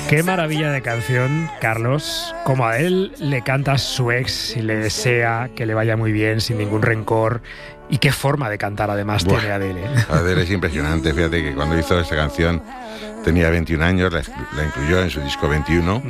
Qué maravilla de canción, Carlos. Como a él le canta a su ex y le desea que le vaya muy bien, sin ningún rencor. Y qué forma de cantar además tiene Adele. Adele es impresionante. Fíjate que cuando hizo esta canción tenía 21 años, la incluyó en su disco 21.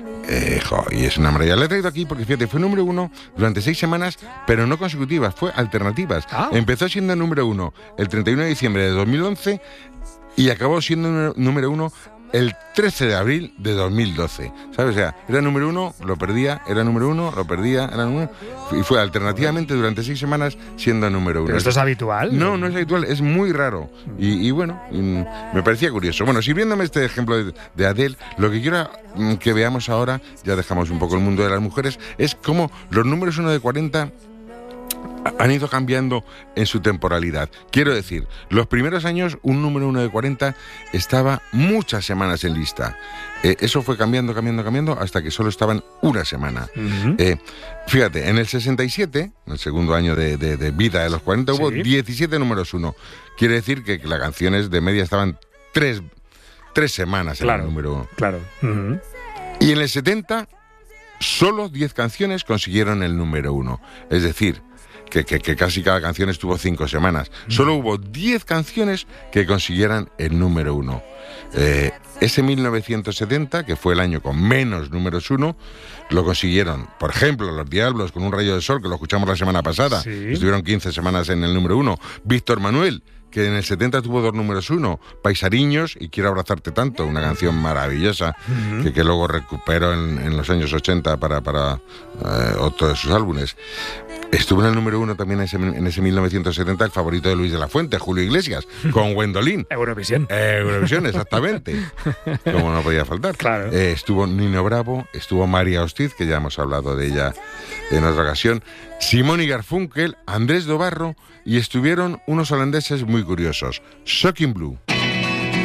Y es una maravilla. La he traído aquí porque, fíjate, fue número 1 durante 6 semanas, pero no consecutivas, fue alternativas. Empezó siendo número 1 el 31 de diciembre de 2011 y acabó siendo número 1 el 13 de abril de 2012, ¿sabes? O sea, era número 1, lo perdía, era número 1, lo perdía, era número 1, y fue alternativamente durante 6 semanas siendo número 1. ¿Pero esto es habitual? No, no es habitual, es muy raro. Y bueno, me parecía curioso. Bueno, sirviéndome este ejemplo de Adele, lo que quiero que veamos ahora, ya dejamos un poco el mundo de las mujeres, es cómo los números 1 de 40 han ido cambiando en su temporalidad. Quiero decir, los primeros años un número 1 de 40 estaba muchas semanas en lista. Eso fue cambiando hasta que solo estaban una semana. Fíjate, en el 67, en el segundo año de vida de los 40, hubo 17 números 1. Quiere decir que las canciones de media estaban tres semanas en el número 1. Claro. Y en el 70, solo 10 canciones consiguieron el número 1. Es decir, que casi cada canción estuvo 5 semanas. Solo hubo 10 canciones que consiguieran el número 1. Ese 1970, que fue el año con menos números 1, lo consiguieron, por ejemplo, Los Diablos con Un rayo de sol, que lo escuchamos la semana pasada. Estuvieron 15 semanas en el número 1. Víctor Manuel, que en el 70 tuvo 2 números 1, Paisariños y Quiero abrazarte tanto, una canción maravillosa que luego recuperó en los años 80 para otro de sus álbumes. Estuvo en el número 1 también en ese 1970 el favorito de Luis de la Fuente, Julio Iglesias, con Gwendolyn. Eurovisión. Eurovisión, exactamente. Como no podía faltar. Claro. Estuvo Nino Bravo, estuvo María Hostiz, que ya hemos hablado de ella en otra ocasión, Simón y Garfunkel, Andrés Dobarro, y estuvieron unos holandeses muy curiosos, Shocking Blue.